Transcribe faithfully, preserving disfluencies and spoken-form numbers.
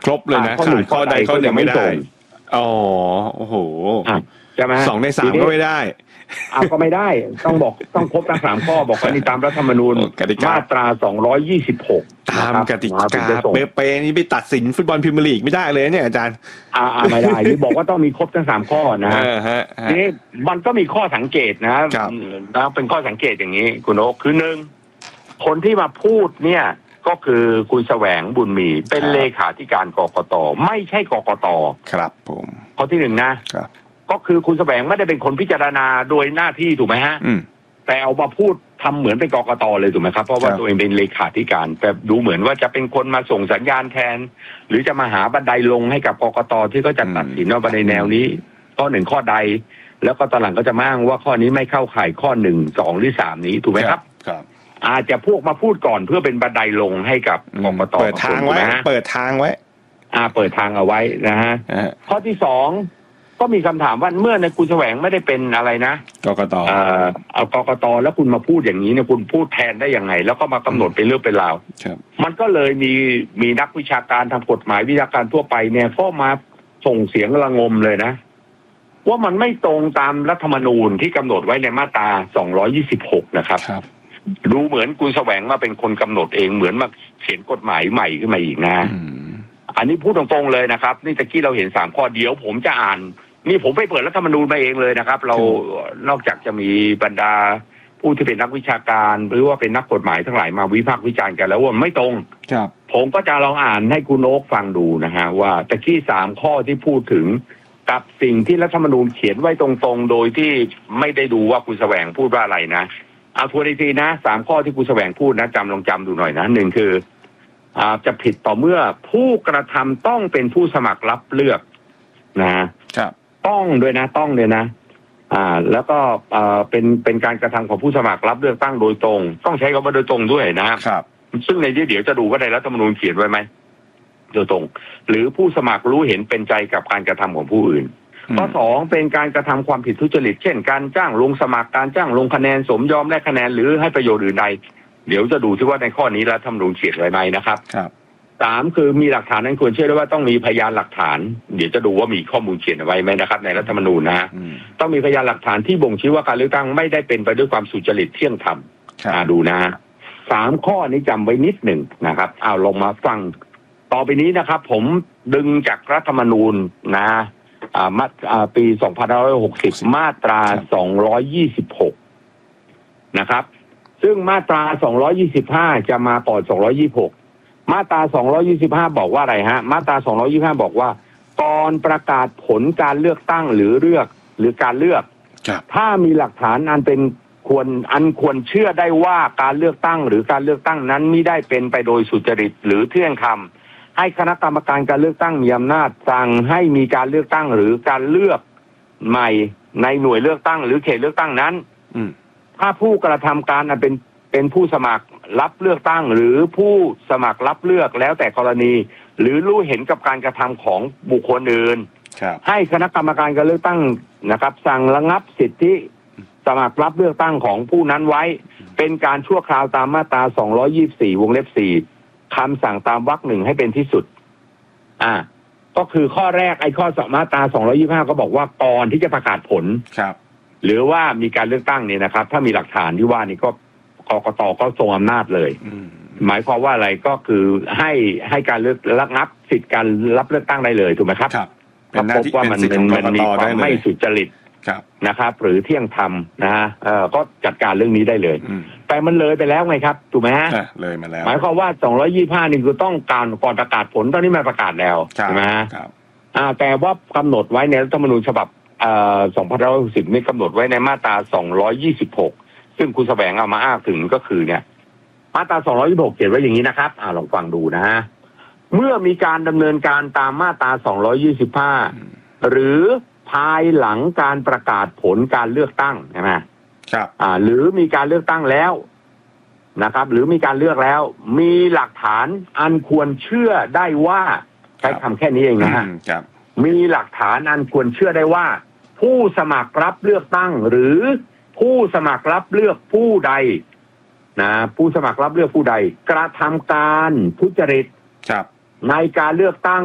ครบเลยนะขาดข้อใดข้อหนึ่งไม่ได้อ๋อโอ้โหใช่ไหมสองในสามก็ไม่ได้อ่าก็ไม่ได้ต้องบอกต้องครบทั้งสามข้อบอกว่านี่ตามรัฐธรรมนูญมาตราสองร้อยยี่สิบหกตามกติกาเป๊ะๆนี่ไปตัดสินฟุตบอลพรีเมียร์ลีกไม่ได้เลยเนี่ยอาจารย์อ่าไม่ได้นี่บอกว่าต้องมีครบทั้งสามข้อนะทีนี้มันก็มีข้อสังเกตนะนะเป็นข้อสังเกตอย่างนี้คุณโอ๊คคือหนึ่งคนที่มาพูดเนี่ยก็คือคุณแสวงบุญมีเป็นเลขาธิการกกตไม่ใช่กกตครับผมข้อที่หนึ่งนะครับก็คือคุณแสวงไม่ได้เป็นคนพิจารณาโดยหน้าที่ถูกไหมฮะแต่เอามาพูดทำเหมือนเป็นกกตเลยถูกไหมครับเพราะว่าตัวเองเป็นเลขาธิการแต่ดูเหมือนว่าจะเป็นคนมาส่งสัญญาณแทนหรือจะมาหาบันไดลงให้กับกกตที่เขาจะตัดสินว่าบันไดแนวนี้ข้อหนึ่งข้อใดแล้วก็ตอนหลังก็จะมาอ้างว่าข้อนี้ไม่เข้าข่ายข้อหนึ่งสองหรือสามนี้ถูกไหมครับครับอาจจะพวกมาพูดก่อนเพื่อเป็นบันไดลงให้กับกกตเปิดทางไว้เปิดทางไว้อ่าเปิดทางเอาไว้นะฮะข้อที่สองก็มีคำถามว่าเมื่อในคุณแสวงไม่ได้เป็นอะไรนะกกตเอ่อเอากกตแล้วคุณมาพูดอย่างนี้เนี่ยคุณพูดแทนได้ยังไงแล้วก็มากำหนดเป็นเรื่องเป็นราวมันก็เลยมีมีนักวิชาการทางกฎหมายวิชาการทั่วไปเนี่ยก็มาส่งเสียงระงมเลยนะว่ามันไม่ตรงตามรัฐธรรมนูญที่กำหนดไว้ในมาตราสองร้อยยี่สิบหกนะครับดูเหมือนคุณแสวงมาเป็นคนกำหนดเองเหมือนมาเขียนกฎหมายใหม่ขึ้นมาอีกนะอันนี้พูดตรงๆเลยนะครับนี่ตะกี้เราเห็นสามข้อเดียวผมจะอ่านนี่ผมไปเปิดรัฐธรรมนูญมาเองเลยนะครับเรานอกจากจะมีบรรดาผู้ที่เป็นนักวิชาการหรือว่าเป็นนักกฎหมายทั้งหลายมาวิพากษ์วิจารณ์กันแล้วว่าไม่ตรงครับผมก็จะลองอ่านให้คุณโอ๊คฟังดูนะฮะว่าตะกี้สามข้อที่พูดถึงกับสิ่งที่รัฐธรรมนูญเขียนไว้ตรงๆโดยที่ไม่ได้ดูว่าคุณแสวงพูดว่าอะไรนะเอาทวนอีกทีนะสามข้อที่คุณแสวงพูดนะจำลองจำดูหน่อยนะหนึ่งคืออ่าจะผิดต่อเมื่อผู้กระทำต้องเป็นผู้สมัครรับเลือกนะครับต้องด้วยนะต้องเลยนะอ่าแล้วก็อ่าเป็นเป็นการกระทำของผู้สมัครรับเลือกตั้งโดยตรงต้องใช้คำว่าโดยตรงด้วยนะครับซึ่งในนี้เดี๋ยวจะดูว่าในรัฐธรรมนูญเขียนไว้ไหมโดยตรงหรือผู้สมัครรู้เห็นเป็นใจกับการกระทำของผู้อื่นข้อสองเป็นการกระทำความผิดทุจริตเช่นการจ้างลงสมัครการจ้างลงคะแนนสมยอมและคะแนนหรือให้ประโยชน์อื่นใดเดี๋ยวจะดูที่ว่าในข้อนี้รัฐธรรมนูญเขียนไว้ไหมนะครับสามคือมีหลักฐานนั้นควรเชื่อได้ว่าต้องมีพยานหลักฐานเดี๋ยวจะดูว่ามีข้อมูลเขียนไว้ไหมนะครับในรัฐธรรมนูญนะฮะต้องมีพยานหลักฐานที่บ่งชี้ว่าการเลือกตั้งไม่ได้เป็นไปด้วยความสุจริตเที่ยงธรรมดูนะสามข้อนี้จำไว้นิดหนึ่งนะครับเอาลงมาฟังต่อไปนี้นะครับผมดึงจากรัฐธรรมนูญนะอ่ามาอ่าปีสองพันห้าร้อยหกสิบมาตราสองร้อยยี่สิบหกนะครับซึ่งมาตราสองร้อยยี่สิบห้าจะมาก่อนสองร้อยยี่สิบหกมาตราสองร้อยยี่สิบห้าบอกว่าอะไรฮะมาตราสองร้อยยี่สิบห้าบอกว่าก่อนประกาศผลการเลือกตั้งหรือเลือกหรือการเลือกถ้ามีหลักฐานอันเป็นควรอันควรเชื่อได้ว่าการเลือกตั้งหรือการเลือกตั้งนั้นไม่ได้เป็นไปโดยสุจริตหรือเที่ยงธรรมให้คณะกรรมการการเลือกตั้งมีอำนาจสั่งให้มีการเลือกตั้งหรือการเลือกใหม่ในหน่วยเลือกตั้งหรือเขตเลือกตั้งนั้นถ้าผู้กระทำการเป็นเป็นผู้สมัครรับเลือกตั้งหรือผู้สมัครรับเลือกแล้วแต่กรณีหรือรู้เห็นกับการกระทำของบุคคลอื่นให้คณะกรรมการการเลือกตั้งนะครับสั่งระงับสิทธิสมัครรับเลือกตั้งของผู้นั้นไว้เป็นการชั่วคราวตามมาตราสองร้อยยี่สิบสี่วงเล็บสี่คำสั่งตามวรรคหนึ่งให้เป็นที่สุดอ่าก็คือข้อแรกไอ้ข้อมาตราสองร้อยยี่สิบห้าก็บอกว่าก่อนที่จะประกาศผลครับหรือว่ามีการเลือกตั้งเนี่ยนะครับถ้ามีหลักฐานที่ว่านี่ก็กกตก็ทรงอำนาจเลยหมายความว่าอะไรก็คือให้ให้การเลือกระงับสิทธิการรับเลือกตั้งได้เลยถูกไหมครับถ้าพบว่ามันมันมีความไม่สุจริตนะครับหรือเที่ยงธรรมนะฮะเอ่อก็จัดการเรื่องนี้ได้เลยแต่มันเลยไปแล้วไงครับถูกไหมฮะเลยมาแล้วหมายความว่าสองร้อยยี่สิบห้านี่คือต้องการก่อนประกาศผลตอนนี้มาประกาศแล้วใช่ไหมฮะอ่าแต่ว่ากำหนดไว้ในรัฐธรรมนูญฉบับเอ่อสองพันห้าร้อยหกสิบนี่กำหนดไว้ในมาตราสองร้อยยี่สิบหกซึ่งคุณแสวงเอามาอ้างถึงก็คือเนี่ยมาตราสองร้อยยี่สิบหกเขียนไว้อย่างนี้นะครับอ่าลองฟังดูนะฮะเมื่อมีการดำเนินการตามมาตราสองร้อยยี่สิบห้าหรือภายหลังการประกาศผลการเลือกตั้งใช่ไหมครับอ่าหรือมีการเลือกตั้งแล้วนะครับหรือมีการเลือกแล้วมีหลักฐานอันควรเชื่อได้ว่าใช้คำแค่นี้เองนะฮะมีหลักฐานอันควรเชื่อได้ว่าผู้สมัครรับเลือกตั้งหรือผู้สมัครรับเลือกผู้ใดนะผู้สมัครรับเลือกผู้ใดกระทำการทุจริตในการเลือกตั้ง